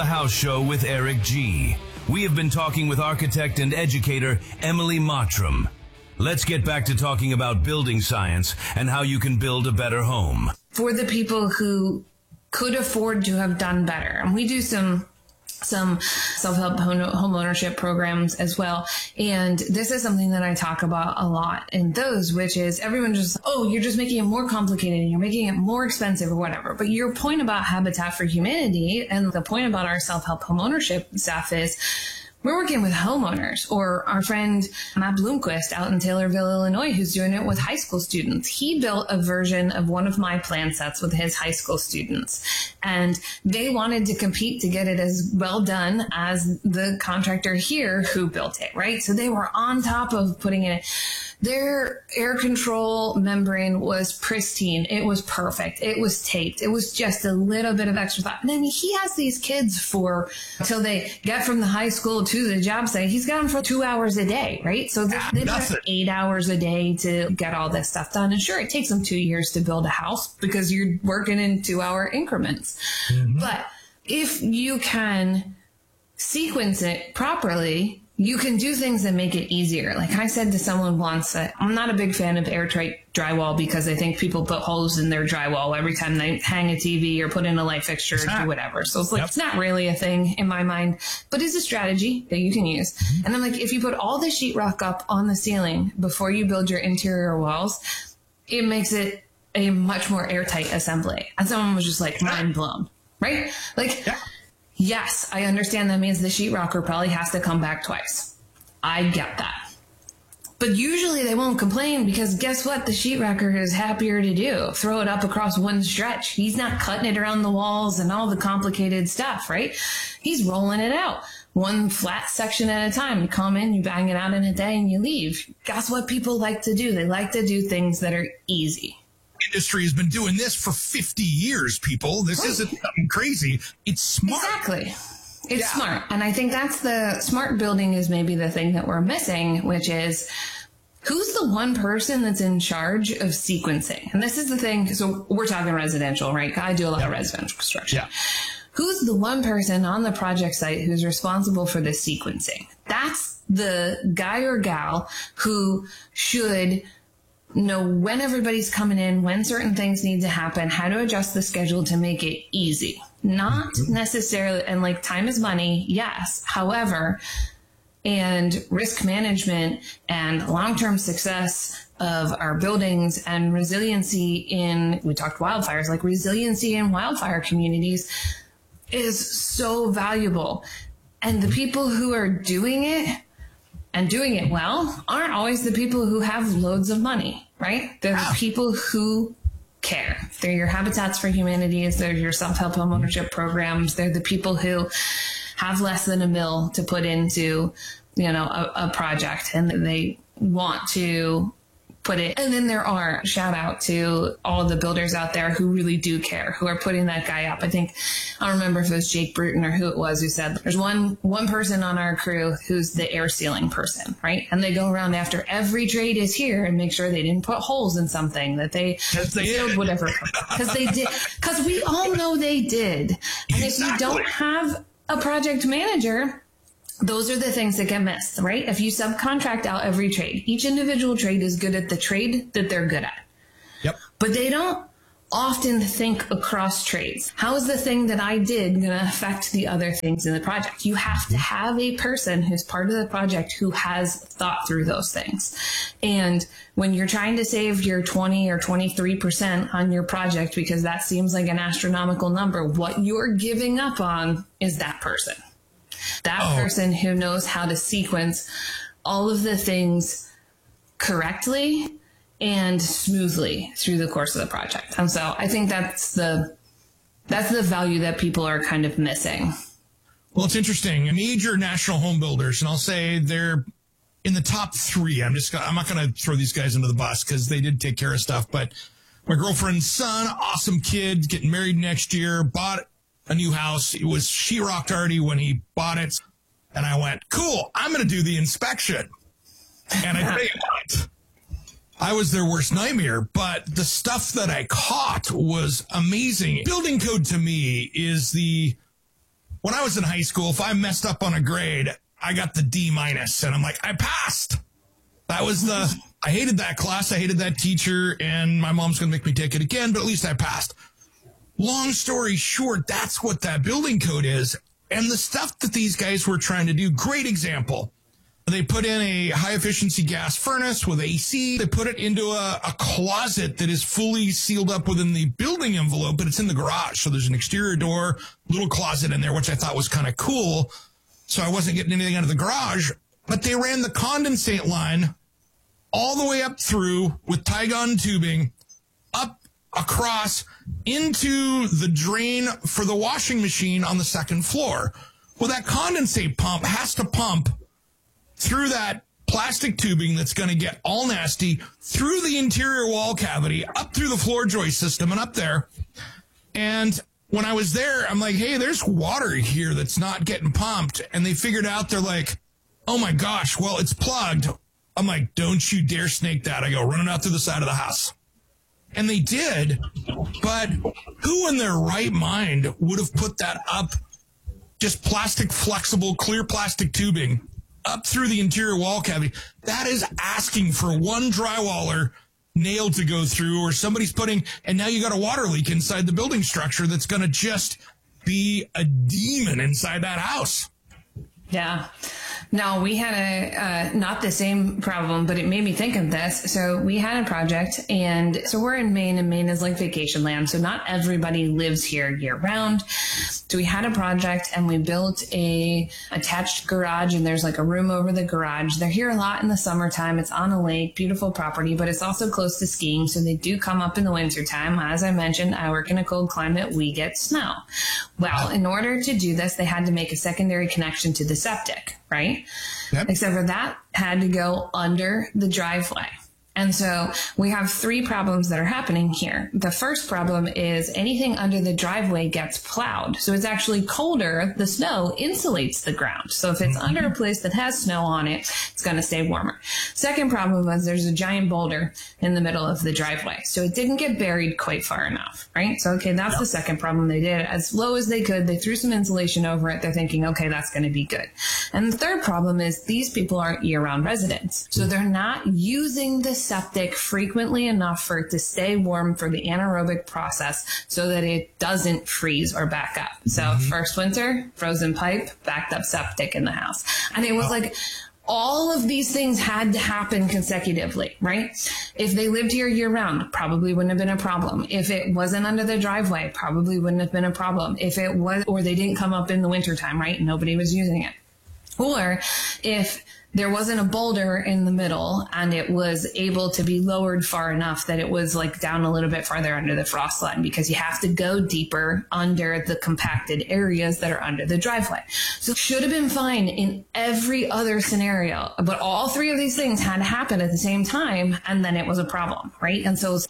The House Show with Eric G. We have been talking with architect and educator Emily Mottram. Let's get back to talking about building science and how you can build a better home. For the people who could afford to have done better, and we do some self-help home ownership programs as well. And this is something that I talk about a lot in those, which is everyone just, oh, you're just making it more complicated and you're making it more expensive or whatever. But your point about Habitat for Humanity and the point about our self-help home ownership stuff is we're working with homeowners, or our friend Matt Bloomquist out in Taylorville, Illinois, who's doing it with high school students. He built a version of one of my plan sets with his high school students, and they wanted to compete to get it as well done as the contractor here who built it, right? So they were on top of putting it. Their air control membrane was pristine. It was perfect. It was taped. It was just a little bit of extra thought. And then he has these kids until they get from the high school to the job site. He's got them for 2 hours a day, right? So they have 8 hours a day to get all this stuff done. And sure, it takes them 2 years to build a house because you're working in 2-hour increments. Mm-hmm. But if you can sequence it properly, you can do things that make it easier. Like I said to someone once, I'm not a big fan of airtight drywall because I think people put holes in their drywall every time they hang a TV or put in a light fixture or do whatever. So it's like, It's not really a thing in my mind, but it's a strategy that you can use. Mm-hmm. And I'm like, if you put all the sheetrock up on the ceiling before you build your interior walls, it makes it a much more airtight assembly. And someone was just like mind blown, right? Like, yes, I understand that means the sheetrocker probably has to come back twice. I get that. But usually they won't complain because guess what? The sheetrocker is happier to do. Throw it up across one stretch. He's not cutting it around the walls and all the complicated stuff, right? He's rolling it out one flat section at a time. You come in, you bang it out in a day and you leave. Guess what people like to do? They like to do things that are easy. Industry has been doing this for 50 years, people. This isn't something crazy. It's smart. Exactly. It's smart. And I think that's the smart building is maybe the thing that we're missing, which is who's the one person that's in charge of sequencing? And this is the thing. So we're talking residential, right? I do a lot of residential construction. Yeah. Who's the one person on the project site who's responsible for the sequencing? That's the guy or gal who should know when everybody's coming in, when certain things need to happen, how to adjust the schedule to make it easy. Not necessarily, and like time is money, yes. However, and risk management and long-term success of our buildings and resiliency we talked wildfires, like resiliency in wildfire communities is so valuable. And the people who are doing it and doing it well aren't always the people who have loads of money, right? They're the people who care. They're your Habitats for Humanities. They're your self-help home ownership programs. They're the people who have less than $1 million to put into, a project, and they want to put it. And then there are shout out to all of the builders out there who really do care, who are putting that guy up. I don't remember if it was Jake Bruton or who it was who said there's one person on our crew who's the air sealing person, right? And they go around after every trade is here and make sure they didn't put holes in something, that they sealed whatever, because they did, because we all know they did. And if you don't have a project manager, those are the things that get missed, right? If you subcontract out every trade, each individual trade is good at the trade that they're good at. Yep. But they don't often think across trades. How is the thing that I did going to affect the other things in the project? You have to have a person who's part of the project who has thought through those things. And when you're trying to save your 20 or 23% on your project, because that seems like an astronomical number, what you're giving up on is that person. That person who knows how to sequence all of the things correctly and smoothly through the course of the project. And so I think that's the value that people are kind of missing. Well, it's interesting. Major national home builders, and I'll say they're in the top 3. I'm not going to throw these guys under the bus because they did take care of stuff. But my girlfriend's son, awesome kid, getting married next year, bought a new house. It was sheetrocked already when he bought it. And I went, cool, I'm going to do the inspection. And I tell you what, I was their worst nightmare, but the stuff that I caught was amazing. Building code to me is the when I was in high school, if I messed up on a grade, I got the D-, and I'm like, I passed. That was I hated that class. I hated that teacher, and my mom's going to make me take it again, but at least I passed. Long story short, that's what that building code is. And the stuff that these guys were trying to do, great example. They put in a high-efficiency gas furnace with AC. They put it into a closet that is fully sealed up within the building envelope, but it's in the garage. So there's an exterior door, little closet in there, which I thought was kind of cool. So I wasn't getting anything out of the garage. But they ran the condensate line all the way up through with Tygon tubing, up across into the drain for the washing machine on the second floor. Well, that condensate pump has to pump through that plastic tubing that's going to get all nasty, through the interior wall cavity, up through the floor joist system and up there. And when I was there, I'm like, hey, there's water here that's not getting pumped. And they figured out, they're like, oh my gosh, well, it's plugged. I'm like, don't you dare snake that. I go running out through the side of the house. And they did, but who in their right mind would have put that up, just plastic, flexible, clear plastic tubing up through the interior wall cavity? That is asking for one drywaller nail to go through, or somebody's putting, and now you got a water leak inside the building structure that's going to just be a demon inside that house. Yeah. No, we had not the same problem, but it made me think of this. So we had a project, and so we're in Maine, and Maine is like vacation land. So not everybody lives here year round. So we had a project, and we built a attached garage, and there's like a room over the garage. They're here a lot in the summertime. It's on a lake, beautiful property, but it's also close to skiing. So they do come up in the wintertime. As I mentioned, I work in a cold climate. We get snow. Well, in order to do this, they had to make a secondary connection to the septic, right? Yep. Except for that had to go under the driveway. And so we have three problems that are happening here. The first problem is anything under the driveway gets plowed. So it's actually colder. The snow insulates the ground. So if it's under a place that has snow on it, it's going to stay warmer. Second problem was there's a giant boulder in the middle of the driveway. So it didn't get buried quite far enough, right? So, okay, that's the second problem. They did it as low as they could. They threw some insulation over it. They're thinking, okay, that's going to be good. And the third problem is these people aren't year-round residents. So they're not using the septic frequently enough for it to stay warm for the anaerobic process so that it doesn't freeze or back up. So first winter, frozen pipe, backed up septic in the house. And it was like all of these things had to happen consecutively, right? If they lived here year round, probably wouldn't have been a problem. If it wasn't under the driveway, probably wouldn't have been a problem. If it was, or they didn't come up in the wintertime, right? Nobody was using it. Or if there wasn't a boulder in the middle and it was able to be lowered far enough that it was like down a little bit farther under the frost line, because you have to go deeper under the compacted areas that are under the driveway. So it should have been fine in every other scenario, but all three of these things had to happen at the same time, and then it was a problem, right? And so it's,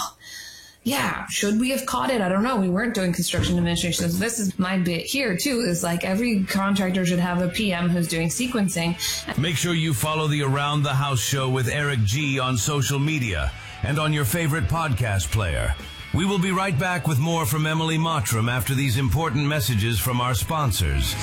yeah, should we have caught it? I don't know. We weren't doing construction administration. So this is my bit here too, is like every contractor should have a PM who's doing sequencing. Make sure you follow the Around the House show with Eric G on social media and on your favorite podcast player. We will be right back with more from Emily Mottram after these important messages from our sponsors.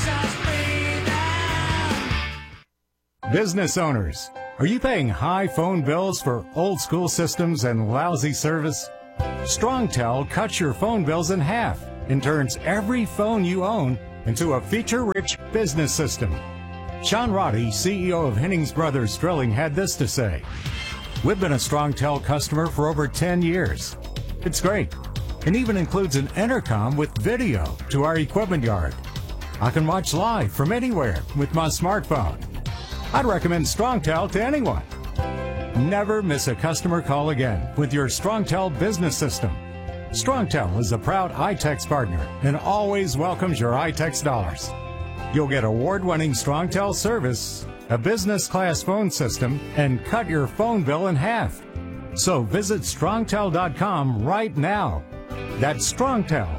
Business owners, are you paying high phone bills for old school systems and lousy service? StrongTel cuts your phone bills in half and turns every phone you own into a feature-rich business system. Sean Roddy, CEO of Hennings Brothers Drilling, had this to say: "We've been a StrongTel customer for over 10 years. It's great, and even includes an intercom with video to our equipment yard. I can watch live from anywhere with my smartphone. I'd recommend StrongTel to anyone. Never miss a customer call again with your StrongTel business system. StrongTel is a proud iTex partner and always welcomes your iTex dollars. You'll get award-winning StrongTel service, a business-class phone system, and cut your phone bill in half. So visit StrongTel.com right now. That's StrongTel,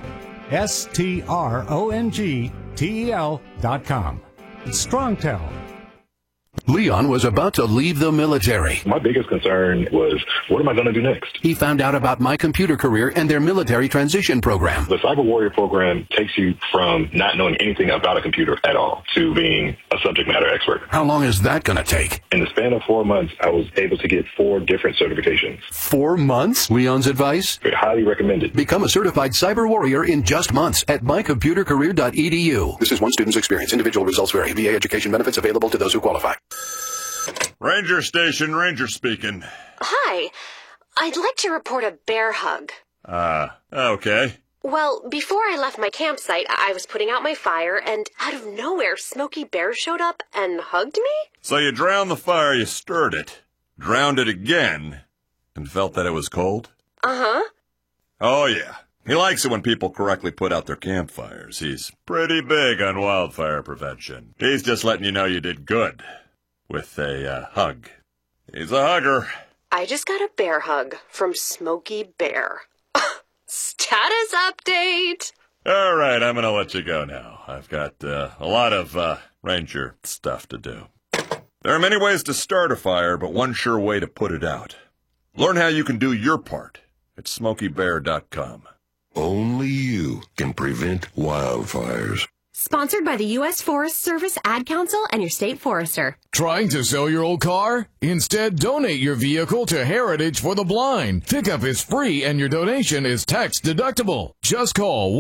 StrongTel.com. StrongTel. Leon was about to leave the military. My biggest concern was, what am I going to do next? He found out about My Computer Career and their military transition program. The Cyber Warrior program takes you from not knowing anything about a computer at all to being a subject matter expert. How long is that going to take? In the span of 4 months, I was able to get 4 different certifications. 4 months? Leon's advice? Highly recommended. Become a certified cyber warrior in just months at mycomputercareer.edu. This is one student's experience. Individual results vary. VA education benefits available to those who qualify. Ranger Station, Ranger speaking. Hi. I'd like to report a bear hug. Okay. Well, before I left my campsite, I was putting out my fire, and out of nowhere, Smokey Bear showed up and hugged me? So you drowned the fire, you stirred it, drowned it again, and felt that it was cold? Uh-huh. Oh, yeah. He likes it when people correctly put out their campfires. He's pretty big on wildfire prevention. He's just letting you know you did good with a hug. He's a hugger. I just got a bear hug from Smokey Bear. Status update! All right, I'm going to let you go now. I've got a lot of ranger stuff to do. There are many ways to start a fire, but one sure way to put it out. Learn how you can do your part at SmokeyBear.com. Only you can prevent wildfires. Sponsored by the U.S. Forest Service, Ad Council, and your state forester. Trying to sell your old car? Instead, donate your vehicle to Heritage for the Blind. Pickup is free and your donation is tax deductible. Just call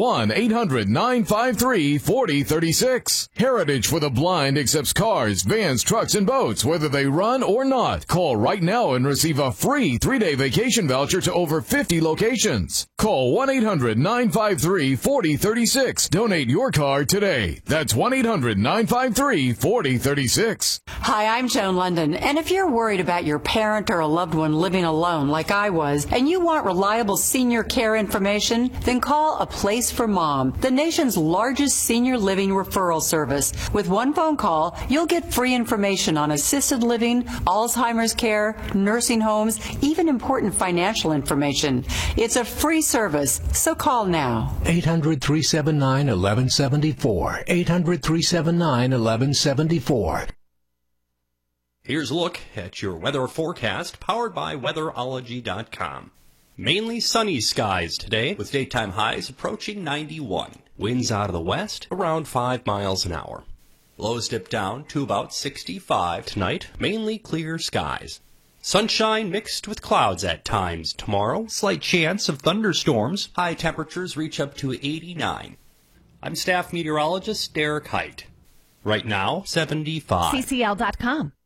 1-800-953-4036. Heritage for the Blind accepts cars, vans, trucks, and boats, whether they run or not. Call right now and receive a free 3-day vacation voucher to over 50 locations. Call 1-800-953-4036. Donate your car today. That's 1-800-953-4036. Hi, I'm Joan London, and if you're worried about your parent or a loved one living alone like I was, and you want reliable senior care information, then call A Place for Mom, the nation's largest senior living referral service. With one phone call, you'll get free information on assisted living, Alzheimer's care, nursing homes, even important financial information. It's a free service, so call now. 800-379-1174. 800-379-1174. Here's a look at your weather forecast, powered by weatherology.com. Mainly sunny skies today, with daytime highs approaching 91. Winds out of the west, around 5 miles an hour. Lows dip down to about 65 tonight, mainly clear skies. Sunshine mixed with clouds at times tomorrow. Slight chance of thunderstorms. High temperatures reach up to 89. I'm staff meteorologist Derek Height. Right now, 75. CCL.com.